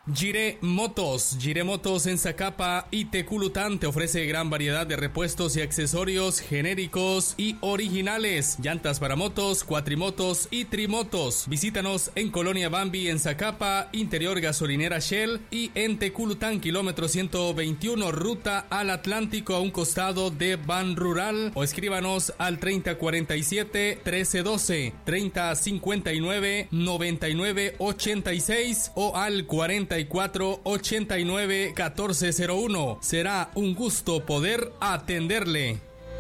Gire Motos en Zacapa y Teculután te ofrece gran variedad de repuestos y accesorios genéricos y originales, llantas para motos, cuatrimotos y trimotos. Visítanos en Colonia Bambi en Zacapa, Interior Gasolinera Shell, y en Teculután, kilómetro 121, ruta al Atlántico, a un costado de Ban Rural, o escríbanos al 3047-1312, 3059-9986 o al 4489-1401. Será un gusto poder atenderle.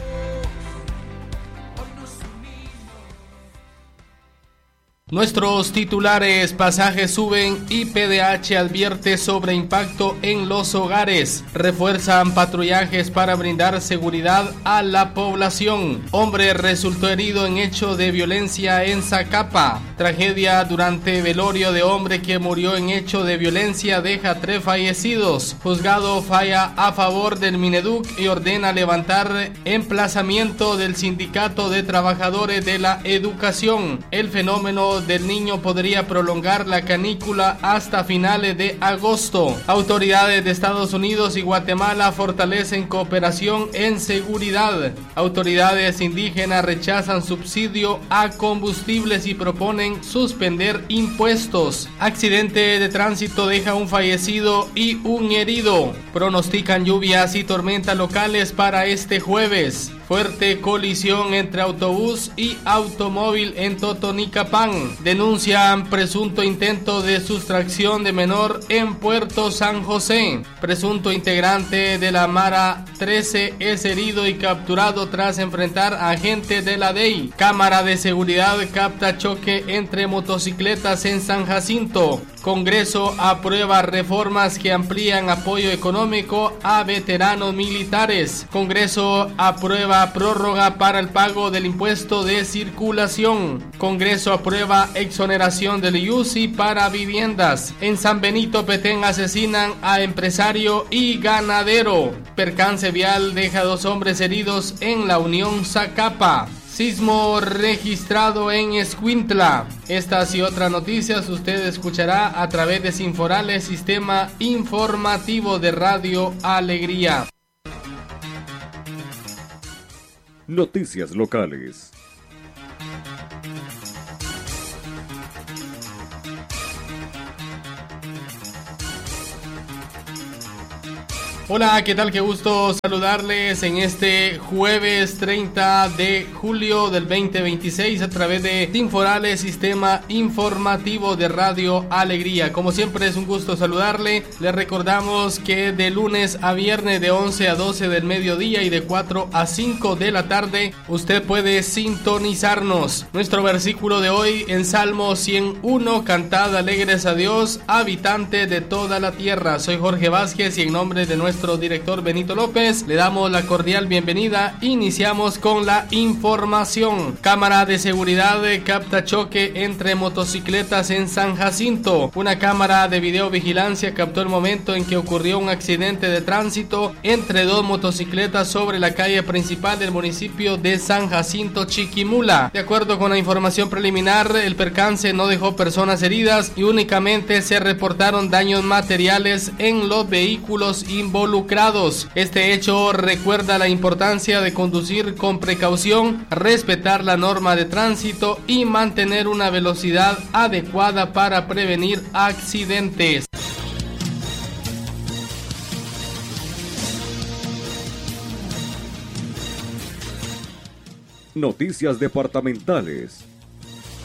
Nuestros titulares: pasajes suben y PDH advierte sobre impacto en los hogares. Refuerzan patrullajes para brindar seguridad a la población. Hombre resultó herido en hecho de violencia en Zacapa. Tragedia durante velorio de hombre que murió en hecho de violencia deja 3 fallecidos. Juzgado falla a favor del Mineduc y ordena levantar emplazamiento del Sindicato de Trabajadores de la Educación. El fenómeno del Niño podría prolongar la canícula hasta finales de agosto. Autoridades de Estados Unidos y Guatemala fortalecen cooperación en seguridad. Autoridades indígenas rechazan subsidio a combustibles y proponen suspender impuestos. Accidente de tránsito deja un fallecido y un herido. Pronostican lluvias y tormentas locales para este jueves. Fuerte colisión entre autobús y automóvil en Totonicapán. Denuncian presunto intento de sustracción de menor en Puerto San José. Presunto integrante de la Mara 13 es herido y capturado tras enfrentar a agentes de la DEI. Cámara de seguridad capta choque entre motocicletas en San Jacinto. Congreso aprueba reformas que amplían apoyo económico a veteranos militares. Congreso aprueba prórroga para el pago del impuesto de circulación. Congreso aprueba exoneración del IUCI para viviendas. En San Benito, Petén, asesinan a empresario y ganadero. Percance vial deja 2 hombres heridos en la Unión Zacapa. Sismo registrado en Escuintla. Estas y otras noticias usted escuchará a través de Sinforales, Sistema Informativo de Radio Alegría. Noticias locales. Hola, ¿qué tal? Qué gusto saludarles en este jueves 30 de julio del 2026 a través de Sinforales, Sistema Informativo de Radio Alegría. Como siempre es un gusto saludarle. Les recordamos que de lunes a viernes de 11 a 12 del mediodía y de 4 a 5 de la tarde usted puede sintonizarnos. Nuestro versículo de hoy en Salmo 101: cantad alegres a Dios, habitantes de toda la tierra. Soy Jorge Vázquez y en nombre de nuestro director Benito López le damos la cordial bienvenida. Iniciamos con la información. Cámara de seguridad capta choque entre motocicletas en San Jacinto. Una cámara de videovigilancia captó el momento en que ocurrió un accidente de tránsito entre 2 motocicletas sobre la calle principal del municipio de San Jacinto, Chiquimula. De acuerdo con la información preliminar, el percance no dejó personas heridas y únicamente se reportaron daños materiales en los vehículos involucrados. Este hecho recuerda la importancia de conducir con precaución, respetar la norma de tránsito y mantener una velocidad adecuada para prevenir accidentes. Noticias departamentales.